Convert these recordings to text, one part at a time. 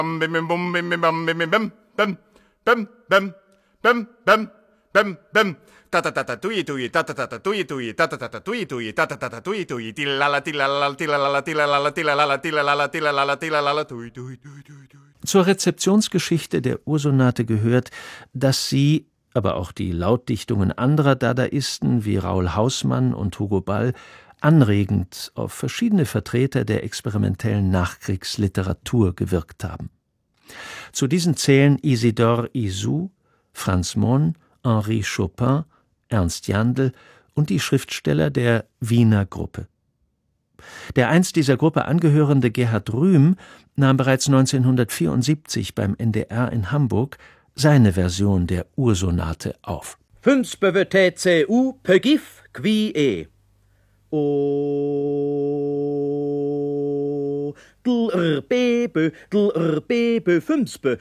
Zur Rezeptionsgeschichte der Ursonate gehört, dass sie, aber auch die Lautdichtungen anderer Dadaisten wie Raoul Hausmann und Hugo Ball, anregend auf verschiedene Vertreter der experimentellen Nachkriegsliteratur gewirkt haben. Zu diesen zählen Isidore Isou, Franz Mohn, Henri Chopin, Ernst Jandl und die Schriftsteller der Wiener Gruppe. Der einst dieser Gruppe angehörende Gerhard Rühm nahm bereits 1974 beim NDR in Hamburg seine Version der Ursonate auf. Fünfspöwe TCU Pögif qui e. O bebe fünfspö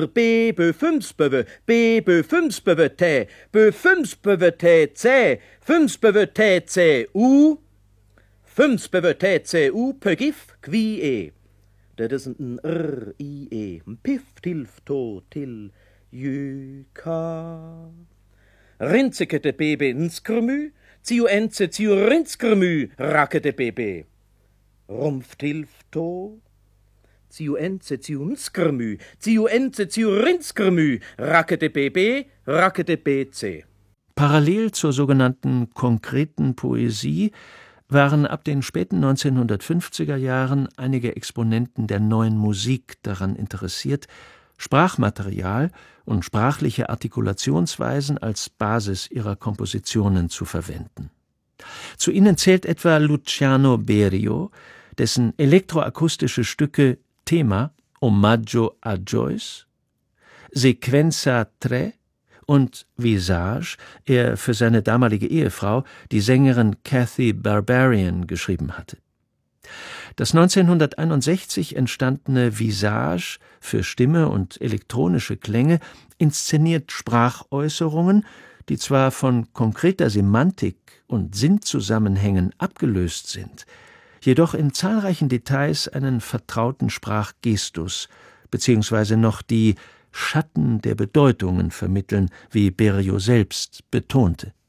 bebe fünfspöwe t bö fünfspöwe tc fünfspöwe tcu fünfspöwe tcu Pögif qui e. Dat is een i e pif tilf to til juka rinzikete bebe nskrmu ciu ense ciu rinskrmu rakete bebe rumftilfto ciu ense ciu nskrmu ciu ense ciu rinskrmu rakete bebe rakete bc. Parallel zur sogenannten konkreten Poesie waren ab den späten 1950er Jahren einige Exponenten der neuen Musik daran interessiert, Sprachmaterial und sprachliche Artikulationsweisen als Basis ihrer Kompositionen zu verwenden. Zu ihnen zählt etwa Luciano Berio, dessen elektroakustische Stücke Thema, Omaggio a Joyce, Sequenza 3 und Visage er für seine damalige Ehefrau, die Sängerin Kathy Barbarian, geschrieben hatte. Das 1961 entstandene Visage für Stimme und elektronische Klänge inszeniert Sprachäußerungen, die zwar von konkreter Semantik und Sinnzusammenhängen abgelöst sind, jedoch in zahlreichen Details einen vertrauten Sprachgestus bzw. noch die Schatten der Bedeutungen vermitteln, wie Berio selbst betonte.